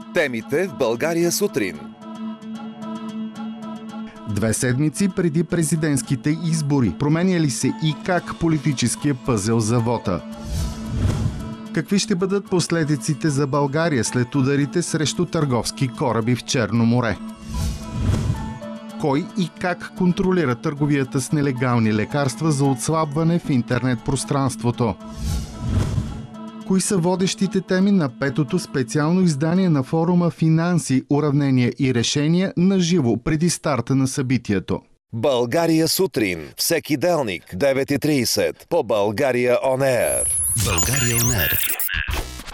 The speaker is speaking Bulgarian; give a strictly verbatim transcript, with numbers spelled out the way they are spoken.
Темите в България сутрин. Две седмици преди президентските избори. Променя ли се и как политическия пъзел за вота? Какви ще бъдат последиците за България след ударите срещу търговски кораби в Черно море? Кой и как контролира търговията с нелегални лекарства за отслабване в интернет пространството? Кои са водещите теми на петото специално издание на форума «Финанси, уравнения и решения» на живо преди старта на събитието? България сутрин. Всеки делник, девет и трийсет. По България On Air. България On Air.